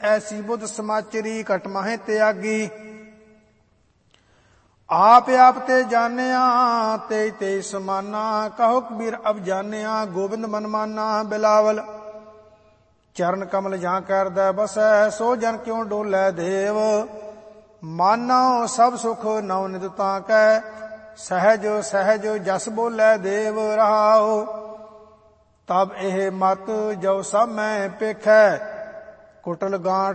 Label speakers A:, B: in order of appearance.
A: ਐਸੀ ਬੁੱਧ ਸਮਾਚਰੀ ਘਟ ਮਾਹੇ ਤਿਆਗੀ। ਆਪ ਆਪ ਤੇ ਜਾਣਿਆ ਤੇ ਤੇ ਸਮਾਨਾ, ਕਹੋ ਕਬੀਰ ਅਬ ਜਾਣਿਆ ਗੋਬਿੰਦ ਮਨ ਮਾਨਾ। ਬਿਲਾਵਲ ਚਰਨ ਕਮਲ ਜਾਂ ਕਰਦਾ ਬਸੈ, ਸੋ ਜਨ ਕਿਉ ਡੋਲੇ ਦੇਵ। ਮਾਨੋ ਸਭ ਸੁਖ ਨਉ ਨਿਤ ਤਾਂ ਕੈ, ਸਹਿਜ ਸਹਿਜ ਜਸ ਬੋਲੇ ਦੇਵ। ਰਹਾਉ ਤਬ ਇਹ ਮਤ ਜੋ ਸਭ ਮੈਂ ਪੇਖੈ, ਕੁਟਲ ਗਾਂਠ